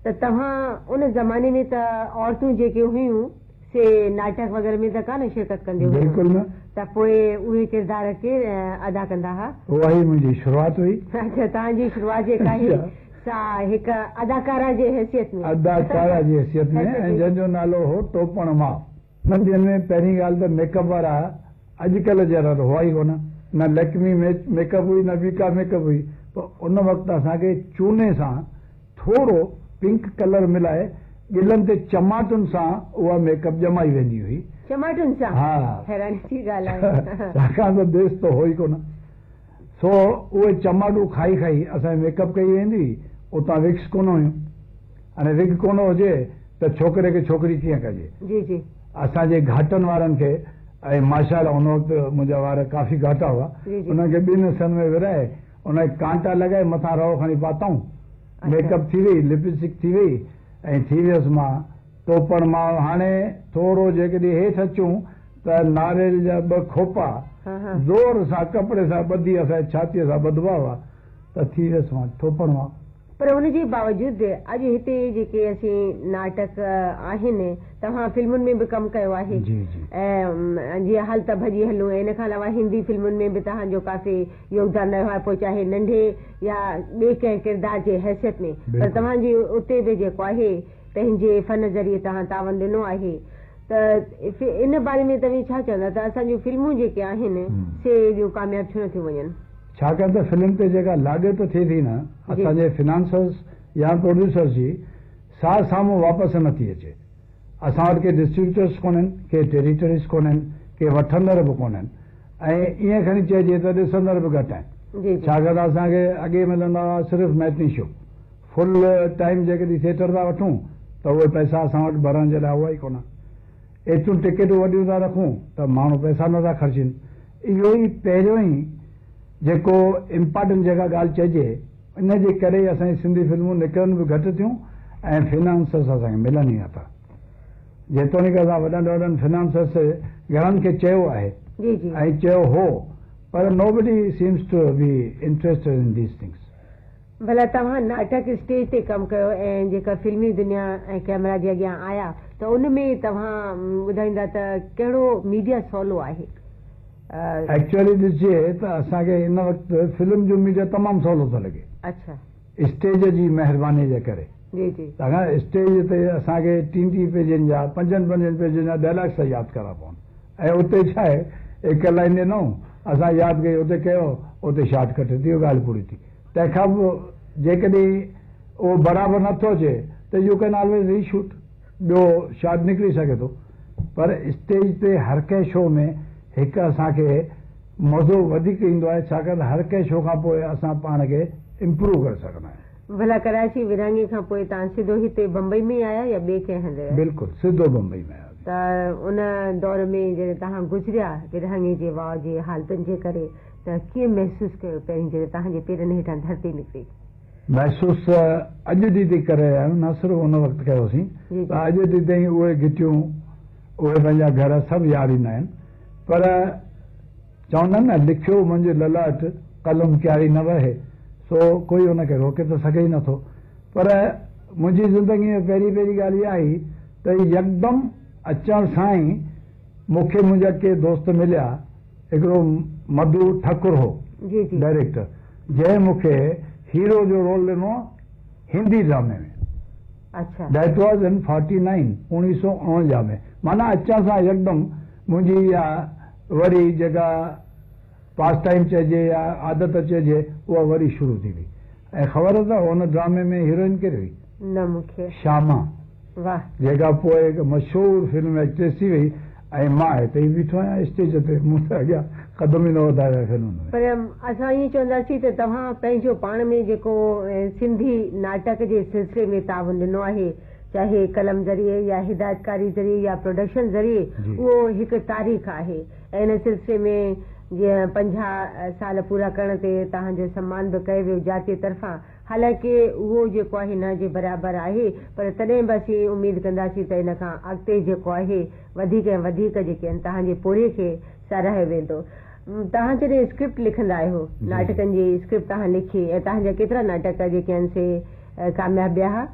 त तव्हां उन ज़माने में त औरतूं जेके हुयूं से नाटक वग़ैरह में त कान शिरकत कंदियूं हुयूं? बिल्कुलु न। त पोइ उहे किरदार केरु अदा कंदा हुआ? उहा ई मुंहिंजी शुरूआत हुई। अच्छा, तव्हांजी शुरूआत जेका आहे सा हिकु अदाकारा जे हैसियत में? अदाकारा जी हैसियत में, ऐं जंहिंजो नालो हो टोपण मां। नंढियुनि में पहिरीं ॻाल्हि त मेकअप वारा अॼुकल्ह जहिड़ा त हुआ ई कोन, न लैक्मी मेकअप हुई न बीका मेकअप हुई। पर उन वक़्तु असांखे चूने सां थोरो पिंक कलर मिलाए गिलनि ते चमाटुनि सां उहा मेकअप ॼमाई वेंदी हुई। चमाटुनि सां? हा, हैरानी जी ॻाल्हि आहे। छाकाणि त देश त हो ई कोन, सो उहे चमाटू खाई खाई असांजी मेकअप कई वेंदी हुई। उतां विक्स कोन हुयूं, हाणे विग कोन हुजे त छोकिरे खे छोकिरी कीअं कजे? जी जी। असांजे घाटनि वारनि खे, ऐं माशाअल्लाह उन वक़्तु मुंहिंजा वार काफ़ी घाटा हुआ, उनखे ॿिनि हिसनि में विराए उनखे कांटा लॻाए मथां रओ खणी पातऊं, मेकअप थी वई, लिपस्टिक थी वई, ऐं थी वियसि मां टोपण मां। हाणे थोरो जेकॾहिं हेठि अचूं त नारेल जा 2 खोपा ज़ोर सां कपिड़े सां ॿधी असांजे छातीअ सां ॿधबा हुआ, त थी वियसि मां टोपण मां। पर उनजे बावजूदि अॼु हिते जेके असीं नाटक आहिनि, तव्हां फिल्मुनि में बि कमु कयो आहे, ऐं जीअं हल त भॼी हलूं, इन खां अलावा हिंदी फिल्मुनि में बि तव्हांजो काफ़ी योगदान रहियो आहे, पोइ चाहे नंढे या ॿिए कंहिं किरदार जे हैसियत में। पर तव्हांजी उते बि जेको आहे पंहिंजे फन ज़रिए तव्हां तावन ॾिनो आहे। त इन बारे में तव्हां छा चवंदा त असांजूं फिल्मूं जेके आहिनि से एॾियूं कामयाबु छो नथियूं वञनि? छाकाणि त फिल्म ते जेका लाॻत थिए थी न, असांजे फिनांसर्स या प्रोड्यूसर्स जी सार साम्हूं वापसि नथी अचे। असां वटि के डिस्ट्रीब्यूटर्स कोन्हनि, के टेरिटरीज़ कोन्हनि, के वठंदड़ बि कोन्हनि, ऐं ईअं खणी चइजे त ॾिसंदड़ बि घटि आहिनि। छाकाणि त असांखे अॻे मिलंदा हुआ सिर्फ़ु मैटनी शो, फुल टाइम जेकॾहिं थिएटर था वठूं त उहे पैसा असां वटि भरण जे लाइ हुआ ई कोन। एतिरियूं टिकेटूं वॾियूं था रखूं त माण्हू पैसा नथा ख़र्चनि। इहो ई पहिरियों ई जेको इम्पोर्टेंट जेका ॻाल्हि चइजे, इन जे करे असांजी सिंधी फिल्मूं निकिरनि बि घटि थियूं ऐं फिनांसर्स असांखे मिलनि ई नथा। जेतोणीकि असां वॾनि वॾनि फिनांसर्स घणनि खे चयो आहे ऐं चयो हो, पर nobody seems to be interested in these things. भला तव्हां नाटक स्टेज ते कमु कयो ऐं जेका फिल्मी दुनिया ऐं कैमरा जे अॻियां आया, त उन में तव्हां ॿुधाईंदा त कहिड़ो मीडिया सवलो आहे? एक्चुअली ॾिसिजे त असांखे हिन वक़्तु फिल्म जो मीडिया तमामु सवलो थो लॻे। अच्छा। स्टेज जी महिरबानी जे करे। जी जी। छाकाणि स्टेज ते असांखे 3 पेजनि जा 5 पेजनि जा डायलॉग्स यादि करणा पवनि, ऐं उते छा आहे हिकु लाइन ॾिनऊं असां यादि कई, उते कयो, उते शॉर्टकट थी वियो, ॻाल्हि पूरी थी। तंहिंखां पोइ जेकॾहिं उहो बराबरि नथो अचे त यू कैन ऑलवेज रीशूट, ॿियो शॉट निकिरी सघे थो। पर स्टेज ते हर कंहिं शो में हिकु असांखे मज़ो वधीक ईंदो आहे, छाकाणि त हर कंहिं शो खां पोइ असां पाण खे इम्प्रूव करे सघंदा आहियूं। भला कराची विरहाङे खां पोइ तव्हां सिधो हिते बम्बई में आया या ॿिए कंहिं हंधि? बिल्कुलु सिधो बम्बई में आया। त उन दौर में जॾहिं तव्हां गुज़रिया विरहाङे जे वाह जे हालतुनि जे करे, त कीअं महसूसु कयो पहिरीं जॾहिं तव्हांजे पेरनि हेठां धरती निकिरी? महसूसु अॼु ॾींहुं ताईं करे रहिया आहियूं, न सिर्फ़ु उन वक़्तु कयोसीं, त अॼु ॾींहुं ताईं उहे गिटियूं, उहे पंहिंजा घर सभु यादि ईंदा आहिनि। पर चवंदा आहिनि न, लिखियो मुंहिंजो ललाट कलम क्यारी न वहे, सो कोई हुनखे रोके त सघे ई नथो। पर मुंहिंजी ज़िंदगी में पहिरीं ॻाल्हि इहा आई त यकदमि अचण सां ई मूंखे मुंहिंजा के दोस्त मिलिया। हिकिड़ो मधु ठाकुर हो डायरेक्टर, जंहिं मूंखे हीरो जो रोल ॾिनो हिंदी ड्रामे में। अच्छा। दैट वॉज इन 49, 1949 में। माना अचण सां यकदमि मुंहिंजी इहा वरी जेका पास टाइम चइजे या आदत चइजे, उहा वरी शुरू थी वई। ऐं ख़बर अथव हुन ड्रामे में हीरोइन कहिड़ी हुई? न मूंखे। श्यामा। वाह। जेका पोइ हिकु मशहूरु फिल्म एक्ट्रेस थी वई, ऐं मां हिते ई बीठो आहियां स्टेज ते, मूं त अॻियां क़दम ई न वधायो फिल्म में। पर असां ईअं चवंदासीं त तव्हां पंहिंजो पाण में जेको सिंधी नाटक जे सिलसिले में तावन ॾिनो आहे, चाहे कलम ज़रिए या हिदायतकारी ज़रिए या प्रोडक्शन ज़रिए, उहो हिकु तारीख़ आहे। ऐं इन सिलसिले में जीअं 50 साल पूरा करण ते तव्हांजो सम्मान बि कयो वियो जातीय तरफ़ां। हालांकि उहो जेको आहे न जे बराबरि आहे, पर तॾहिं बि असीं उमेदु कंदासीं त इन खां अॻिते जेको आहे वधीक ऐं वधीक जेके आहिनि तव्हांजे पोरे खे साराहियो वेंदो। तव्हां जॾहिं स्क्रिप्ट लिखंदा आहियो, नाटकनि जी स्क्रिप्ट तव्हां लिखी, ऐं तव्हांजा केतिरा नाटक जेके आहिनि से कामयाबु रहिया?